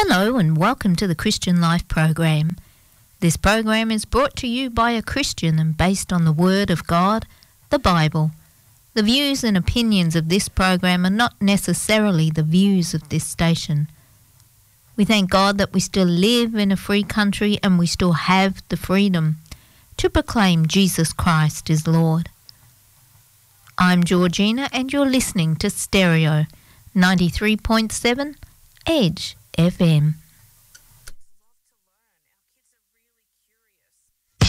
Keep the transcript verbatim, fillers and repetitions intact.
Hello and welcome to the Christian Life program. This program is brought to you by a Christian and based on the Word of God, the Bible. The views and opinions of this program are not necessarily the views of this station. We thank God that we still live in a free country and we still have the freedom to proclaim Jesus Christ is Lord. I'm Georgina and you're listening to Stereo ninety-three point seven Edge F M.